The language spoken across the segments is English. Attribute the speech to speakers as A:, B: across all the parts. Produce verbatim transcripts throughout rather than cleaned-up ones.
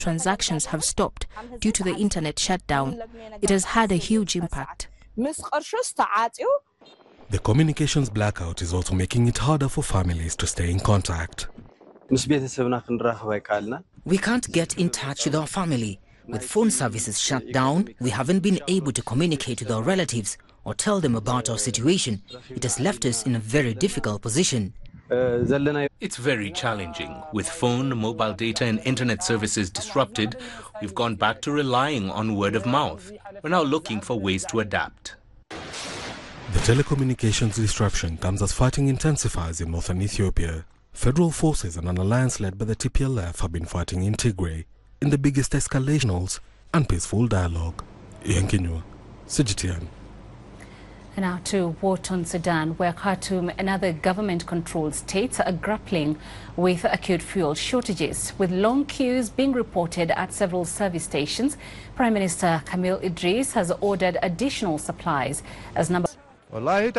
A: transactions have stopped due to the internet shutdown. It has had a huge impact.
B: The communications blackout is also making it harder for families to stay in contact.
C: We can't get in touch with our family. With phone services shut down, we haven't been able to communicate with our relatives or tell them about our situation. It has left us in a very difficult position.
D: It's very challenging. With phone, mobile data and internet services disrupted, we've gone back to relying on word of mouth. We're now looking for ways to adapt.
B: The telecommunications disruption comes as fighting intensifies in northern Ethiopia. Federal forces and an alliance led by the T P L F have been fighting in Tigray in the biggest escalations and peaceful dialogue. Ian Kinyua, C G T N.
E: And now to war torn Sudan, where Khartoum and other government-controlled states are grappling with acute fuel shortages, with long queues being reported at several service stations. Prime Minister Kamil Idris has ordered additional supplies as number.
F: The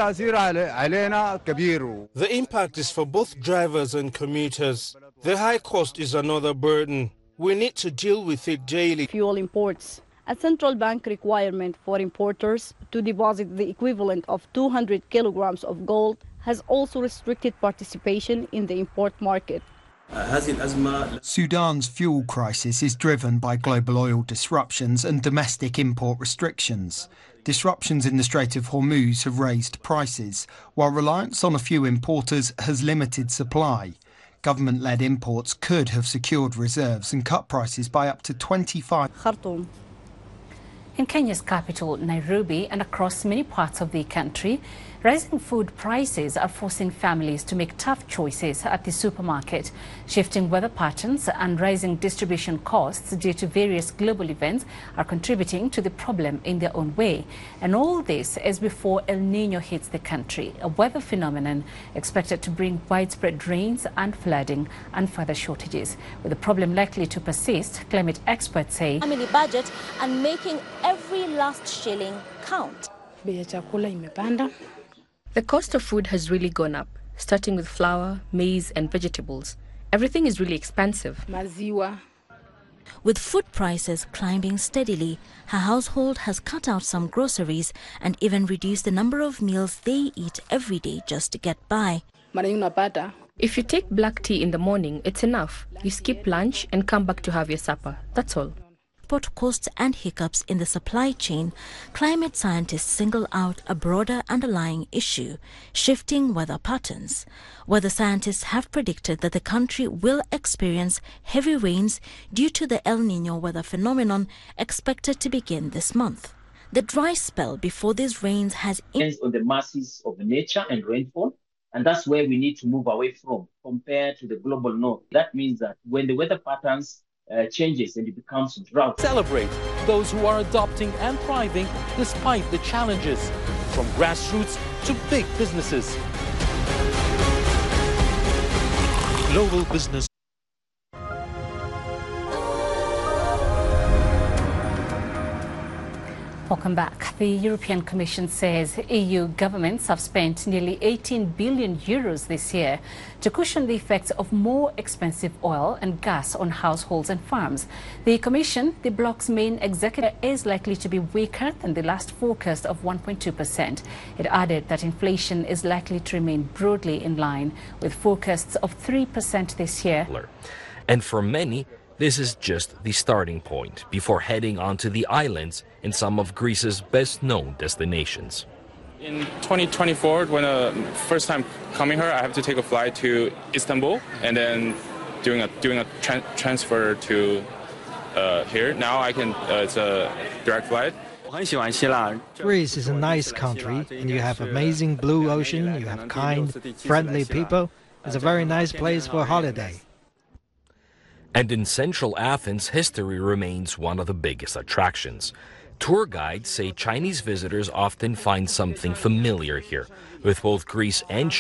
F: impact is for both drivers and commuters. The high cost is another burden. We need to deal with it daily.
G: Fuel imports. A central bank requirement for importers to deposit the equivalent of two hundred kilograms of gold has also restricted participation in the import market.
H: Sudan's fuel crisis is driven by global oil disruptions and domestic import restrictions. Disruptions in the Strait of Hormuz have raised prices, while reliance on a few importers has limited supply. Government-led imports could have secured reserves and cut prices by up to twenty-five.
G: Khartoum.
E: In Kenya's capital, Nairobi, and across many parts of the country, rising food prices are forcing families to make tough choices at the supermarket. Shifting weather patterns and rising distribution costs due to various global events are contributing to the problem in their own way. And all this is before El Nino hits the country, a weather phenomenon expected to bring widespread rains and flooding and further shortages. With the problem likely to persist, climate experts say
I: family budget and making every last shilling count.
A: The cost of food has really gone up, starting with flour, maize and vegetables. Everything is really expensive.
J: With food prices climbing steadily, her household has cut out some groceries and even reduced the number of meals they eat every day just to get by.
A: If you take black tea in the morning, it's enough. You skip lunch and come back to have your supper. That's all.
J: Transport costs and hiccups in the supply chain, climate scientists single out a broader underlying issue, shifting weather patterns. Weather scientists have predicted that the country will experience heavy rains due to the El Nino weather phenomenon expected to begin this month. The dry spell before these rains has
K: depends on the masses of nature and rainfall, and that's where we need to move away from compared to the global north. That means that when the weather patterns Uh, changes and it becomes drought.
L: Celebrate those who are adopting and thriving despite the challenges, from grassroots to big businesses. Global business.
E: Welcome back. The European Commission says E U governments have spent nearly eighteen billion euros this year to cushion the effects of more expensive oil and gas on households and farms. The Commission, the bloc's main executive, is likely to be weaker than the last forecast of one point two percent. It added that inflation is likely to remain broadly in line with forecasts of three percent this year.
M: And for many, this is just the starting point before heading onto the islands in some of Greece's best-known destinations.
N: In twenty twenty-four, when uh, first time coming here, I have to take a flight to Istanbul and then doing a doing a tra transfer to uh, here. Now I can. Uh, it's a direct flight.
O: Greece is a nice country, and you have amazing blue ocean. You have kind, friendly people. It's a very nice place for a holiday.
M: And in central Athens, history remains one of the biggest attractions. Tour guides say Chinese visitors often find something familiar here, with both Greece and China